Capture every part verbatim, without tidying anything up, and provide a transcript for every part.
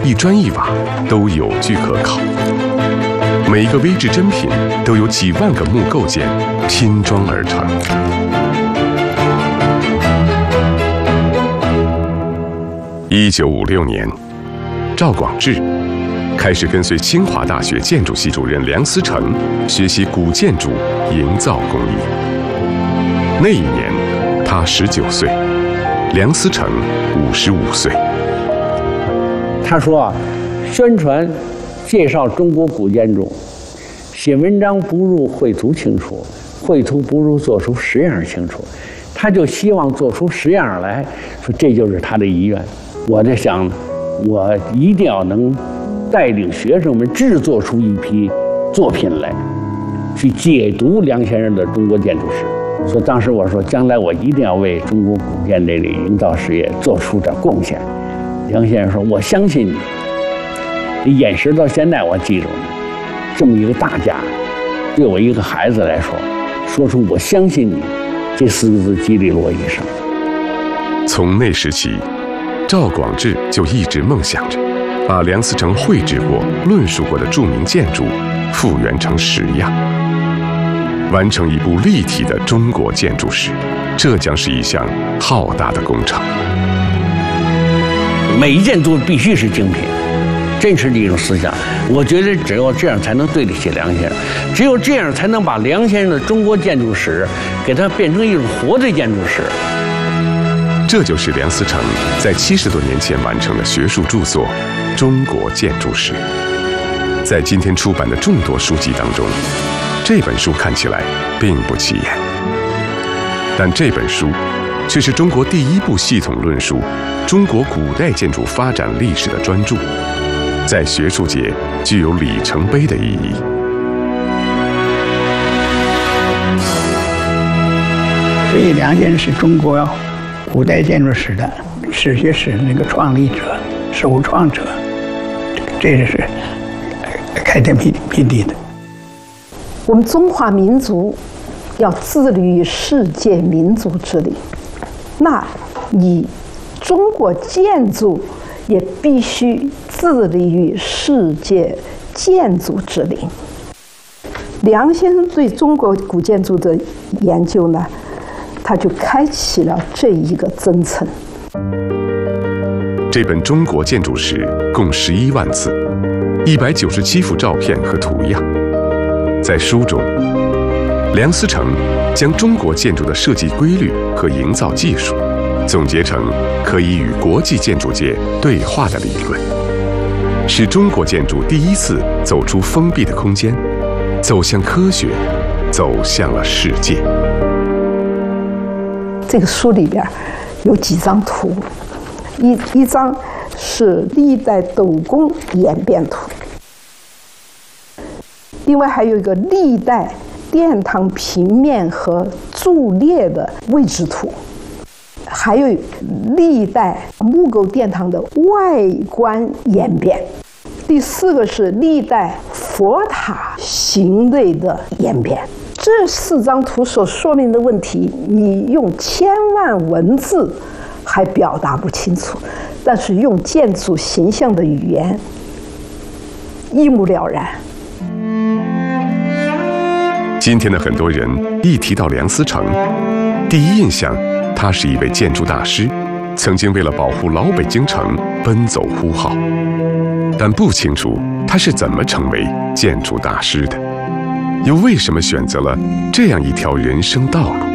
一砖一瓦都有据可考。每一个微制珍品都由几万个木构件拼装而成。一九五六年，赵广智开始跟随清华大学建筑系主任梁思成学习古建筑营造工艺。那一年，他十九岁，梁思成五十五岁。 他说啊，宣传介绍中国古建筑，写文章不如绘图清楚，绘图不如做出实样清楚。他就希望做出实样来，说这就是他的遗愿。我在想，我一定要能带领学生们制作出一批作品来，去解读梁先生的中国建筑史。所以当时我说，将来我一定要为中国古建这个营造事业做出点贡献。梁先生说：“我相信你。”你眼神到现在我记住呢。这么一个大家，对我一个孩子来说，说出“我相信你”这四个字，激励了我一生。 从那时起，赵广智就一直梦想着把梁思成绘制过、论述过的著名建筑复原成实样，完成一部立体的中国建筑史。这将是一项浩大的工程。 每一件都必须是精品，真是这种思想。我觉得只有这样才能对得起梁先生，只有这样才能把梁先生的中国建筑史给它变成一种活的建筑史。 这就是梁思成在七十多年前完成的学术著作《中国建筑史》。在今天出版的众多书籍当中，这本书看起来并不起眼，但这本书却是中国第一部系统论述中国古代建筑发展历史的专著，在学术界具有里程碑的意义。 所以梁先生是中国古代建筑史的史学史那个创立者、首创者，这个是开天辟辟地的。 我们中华民族要致力于世界民族之林，那你中国建筑也必须致力于世界建筑之林。梁先生对中国古建筑的研究呢，他就开启了这一个征程。 这本《中国建筑史》共十一万字，一百九十七幅照片和图样。在书中，梁思成将中国建筑的设计规律和营造技术总结成可以与国际建筑界对话的理论，使中国建筑第一次走出封闭的空间，走向科学，走向了世界。 这个书里边有几张图，一一张是历代斗拱演变图，另外还有一个历代殿堂平面和柱列的位置图，还有历代木构殿堂的外观演变。第四个是历代佛塔形类的演变。这四张图所说明的问题，你用千万文字还表达不清楚，但是用建筑形象的语言一目了然。 今天的很多人一提到梁思成，第一印象他是一位建筑大师，曾经为了保护老北京城奔走呼号，但不清楚他是怎么成为建筑大师的，又为什么选择了这样一条人生道路。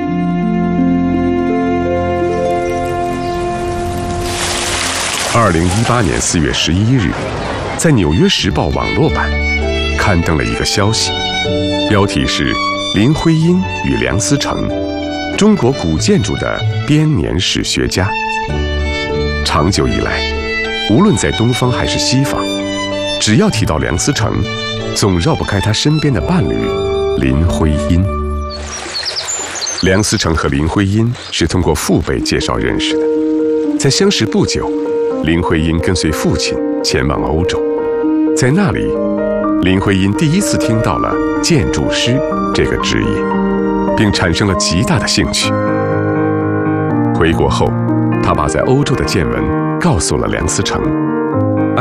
二零一八年四月十一日，在《纽约时报》网络版刊登了一个消息，标题是林徽因与梁思成，中国古建筑的编年史学家。长久以来，无论在东方还是西方，只要提到梁思成，总绕不开他身边的伴侣林徽因。梁思成和林徽因是通过父辈介绍认识的，在相识不久，林徽因跟随父亲前往欧洲，在那里，林徽因第一次听到了建筑师这个职业，并产生了极大的兴趣。回国后，他把在欧洲的见闻告诉了梁思成。